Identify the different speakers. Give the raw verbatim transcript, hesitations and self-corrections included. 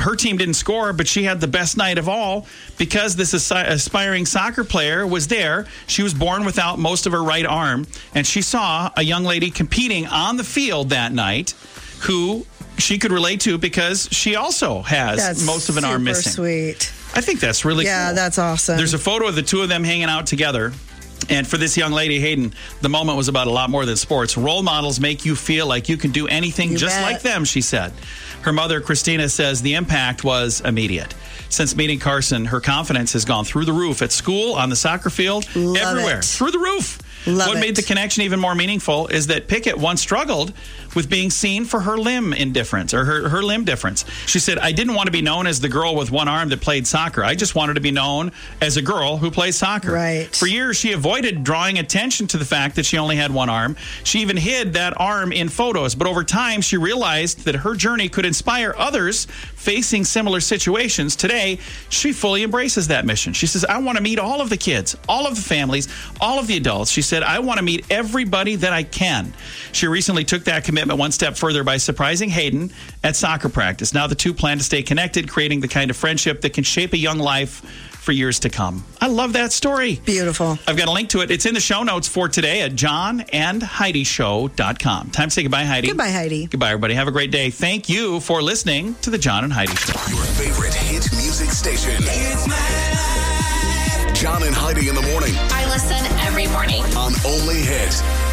Speaker 1: her team didn't score, but she had the best night of all because this assi- aspiring soccer player was there. She was born without most of her right arm, and she saw a young lady competing on the field that night who she could relate to because she also has
Speaker 2: That's
Speaker 1: most of an arm missing.
Speaker 2: Sweet.
Speaker 1: I think that's really
Speaker 2: yeah,
Speaker 1: cool.
Speaker 2: Yeah, that's awesome.
Speaker 1: There's a photo of the two of them hanging out together. And for this young lady, Hayden, the moment was about a lot more than sports. Role models make you feel like you can do anything
Speaker 2: You
Speaker 1: just
Speaker 2: bet.
Speaker 1: like them, she said. Her mother, Christina, says the impact was immediate. Since meeting Carson, her confidence has gone through the roof at school, on the soccer field,
Speaker 2: Love
Speaker 1: everywhere.
Speaker 2: it.
Speaker 1: Through the roof.
Speaker 2: Love
Speaker 1: what
Speaker 2: it.
Speaker 1: made the connection even more meaningful is that Pickett once struggled with being seen for her limb indifference or her, her limb difference. She said, I didn't want to be known as the girl with one arm that played soccer. I just wanted to be known as a girl who plays soccer.
Speaker 2: Right.
Speaker 1: For years, she avoided drawing attention to the fact that she only had one arm. She even hid that arm in photos. But over time, she realized that her journey could inspire others facing similar situations. Today, she fully embraces that mission. She says, I want to meet all of the kids, all of the families, all of the adults. She said, I want to meet everybody that I can. She recently took that commitment one step further by surprising Hayden at soccer practice. Now the two plan to stay connected, creating the kind of friendship that can shape a young life for years to come. I love that story.
Speaker 2: Beautiful.
Speaker 1: I've got a link to it. It's in the show notes for today at john and heidi show dot com. Time to say goodbye, Heidi.
Speaker 2: Goodbye, Heidi.
Speaker 1: Goodbye, everybody. Have a great day. Thank you for listening to the John and Heidi Show.
Speaker 3: Your favorite hit music station. It's my life. John and Heidi in the morning.
Speaker 4: I listen every morning.
Speaker 3: On Only Hit.